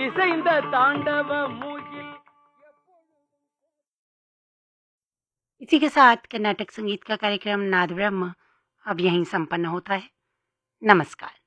இசைந்த தாண்டவ மூகில்। इसी के साथ कर्नाटक संगीत का कार्यक्रम नाद ब्रह्म अब यहीं संपन्न होता है। नमस्कार।